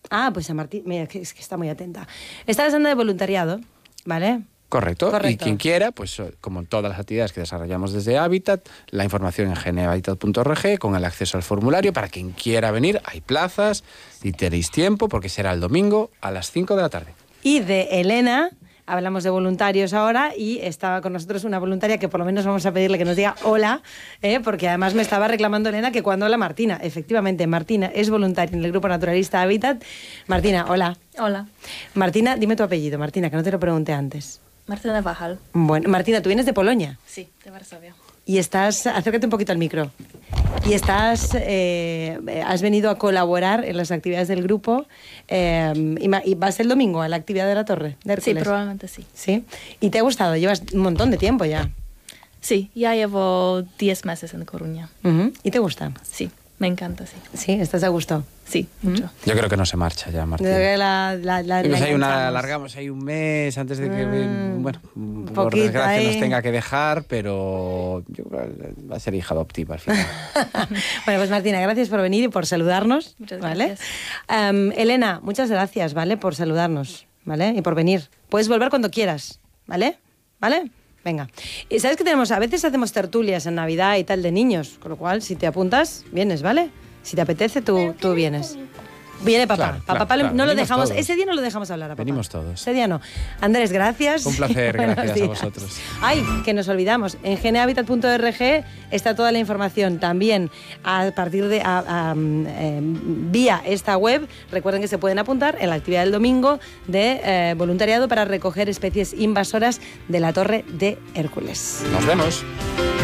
Ah, pues a Martín, mira, es que está muy atenta. Estás hablando de voluntariado, ¿vale? Correcto. Y quien quiera, pues como en todas las actividades que desarrollamos desde Habitat, la información en genehabitat.org con el acceso al formulario para quien quiera venir. Hay plazas y tenéis tiempo porque será el domingo a las 5 de la tarde. Y de Elena, hablamos de voluntarios ahora y estaba con nosotros una voluntaria que por lo menos vamos a pedirle que nos diga hola, porque además me estaba reclamando Elena que cuando habla Martina. Efectivamente, Martina es voluntaria en el Grupo Naturalista Habitat. Martina, hola. Hola. Martina, dime tu apellido, Martina, que no te lo pregunté antes. Martina Wachal. Bueno, Martina, ¿tú vienes de Polonia? Sí, de Varsovia. Y estás, acércate un poquito al micro, y estás, has venido a colaborar en las actividades del grupo y vas el domingo a la actividad de la Torre de Hércules. Sí, probablemente sí. ¿Sí? ¿Y te ha gustado? Llevas un montón de tiempo ya. Sí, ya llevo 10 meses en Coruña. ¿Y te gusta? Sí, me encanta, sí. ¿Sí? ¿Estás a gusto? Sí, mucho. Yo creo que no se marcha ya, Martín. Alargamos ahí un mes antes de que, bueno, por desgracia nos tenga que dejar, pero yo creo que va a ser hija adoptiva al final. Bueno, pues Martina, gracias por venir y por saludarnos. Muchas gracias. ¿Vale? Elena, muchas gracias, ¿vale? Por saludarnos, ¿vale? Y por venir. Puedes volver cuando quieras, ¿vale? ¿Vale? Venga. Y sabes que a veces hacemos tertulias en Navidad y tal de niños, con lo cual, si te apuntas, vienes, ¿vale? Si te apetece, tú vienes. Viene papá. Papá no lo dejamos. Ese día no lo dejamos hablar a papá. Venimos todos. Ese día no. Andrés, gracias. Un placer, gracias a vosotros. Ay, que nos olvidamos. En genehabitat.org está toda la información. También a partir de vía esta web, recuerden que se pueden apuntar en la actividad del domingo de voluntariado para recoger especies invasoras de la Torre de Hércules. Nos vemos.